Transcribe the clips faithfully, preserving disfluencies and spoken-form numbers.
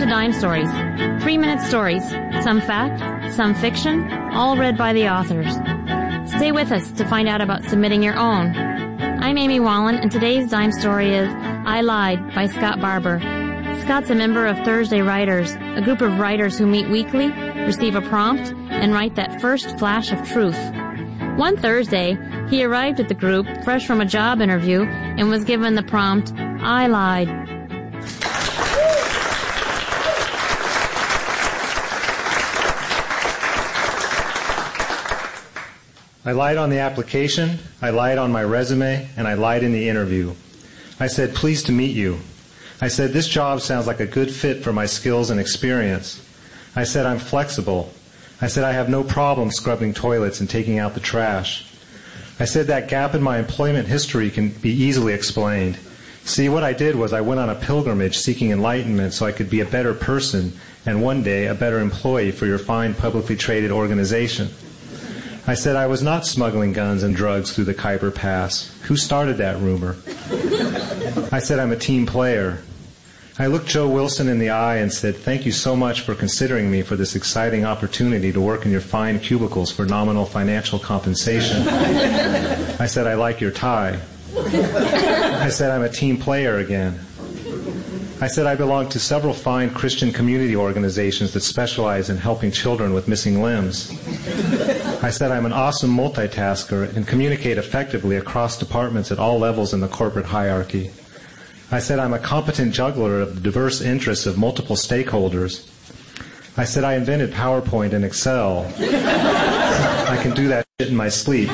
to Dime Stories. Three-minute stories, some fact, some fiction, all read by the authors. Stay with us to find out about submitting your own. I'm Amy Wallen, and today's Dime Story is I Lied by Scott Barber. Scott's a member of Thursday Writers, a group of writers who meet weekly, receive a prompt, and write that first flash of truth. One Thursday, he arrived at the group fresh from a job interview and was given the prompt, I lied. I lied on the application, I lied on my resume, and I lied in the interview. I said, pleased to meet you. I said, this job sounds like a good fit for my skills and experience. I said, I'm flexible. I said, I have no problem scrubbing toilets and taking out the trash. I said, that gap in my employment history can be easily explained. See, what I did was I went on a pilgrimage seeking enlightenment so I could be a better person and one day a better employee for your fine publicly traded organization. I said I was not smuggling guns and drugs through the Khyber Pass. Who started that rumor? I said I'm a team player. I looked Joe Wilson in the eye and said, thank you so much for considering me for this exciting opportunity to work in your fine cubicles for nominal financial compensation. I said, I like your tie. I said, I'm a team player again. I said I belong to several fine Christian community organizations that specialize in helping children with missing limbs. I said I'm an awesome multitasker and communicate effectively across departments at all levels in the corporate hierarchy. I said I'm a competent juggler of the diverse interests of multiple stakeholders. I said I invented PowerPoint and Excel. I can do that shit in my sleep.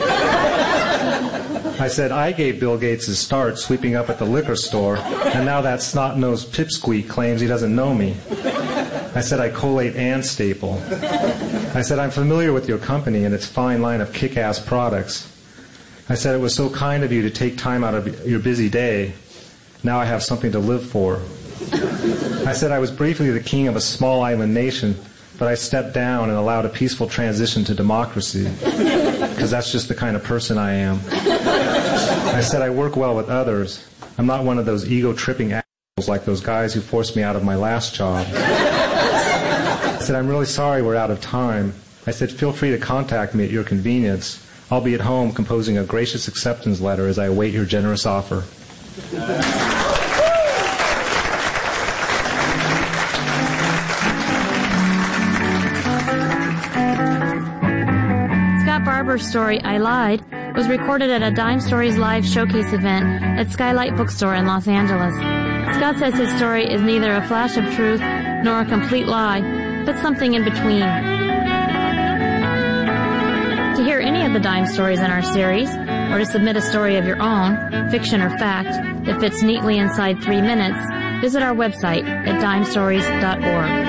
I said I gave Bill Gates his start sweeping up at the liquor store, and now that snot-nosed pipsqueak claims he doesn't know me. I said I collate and staple. I said I'm familiar with your company and its fine line of kick-ass products. I said it was so kind of you to take time out of your busy day. Now I have something to live for. I said I was briefly the king of a small island nation, but I stepped down and allowed a peaceful transition to democracy, because that's just the kind of person I am. I said I work well with others. I'm not one of those ego-tripping assholes like those guys who forced me out of my last job. I said I'm really sorry we're out of time. I said feel free to contact me at your convenience. I'll be at home composing a gracious acceptance letter as I await your generous offer. Scott Barber's story, I Lied, was recorded at a Dime Stories Live showcase event at Skylight Bookstore in Los Angeles. Scott says his story is neither a flash of truth nor a complete lie, but something in between. To hear any of the Dime Stories in our series, or to submit a story of your own, fiction or fact, that fits neatly inside three minutes, visit our website at dime stories dot org.